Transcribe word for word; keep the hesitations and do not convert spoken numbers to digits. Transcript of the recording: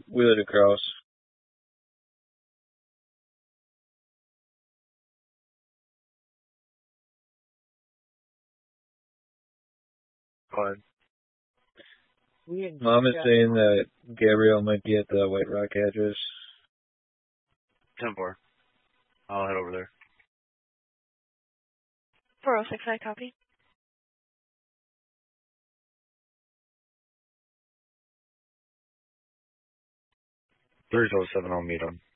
wheel it across. Fine. Mom is saying that Gabriel might be at the White Rock address. ten four. I'll head over there. four oh six, I copy. three oh seven, I'll meet him.